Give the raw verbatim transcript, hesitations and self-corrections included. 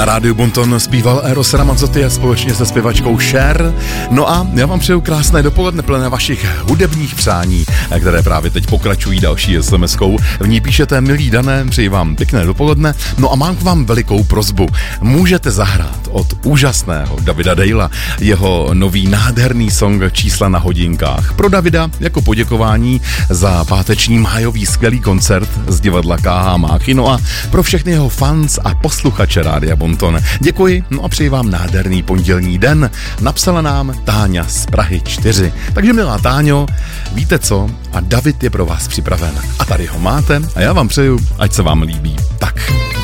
Na rádiu Bonton zpíval Eros Ramazzotti společně se zpěvačkou Cher. No a já vám přeju krásné dopoledne plné vašich hudebních přání, které právě teď pokračují další es em eskou. V ní píšete: milý Dané, přeji vám pěkné dopoledne. No a mám k vám velikou prosbu. Můžete zahrát od úžasného Davida Dejla jeho nový nádherný song Čísla na hodinkách. Pro Davida jako poděkování za páteční májový skvělý koncert z divadla ká há Máchy. No a pro všechny jeho fans a posluchače Rádia Bonton děkuji, no a přeji vám nádherný pondělní den. Napsala nám Táňa z Prahy čtyři. Takže milá Táňo, víte co? A David je pro vás připraven. A tady ho máte a já vám přeju, ať se vám líbí. Tak.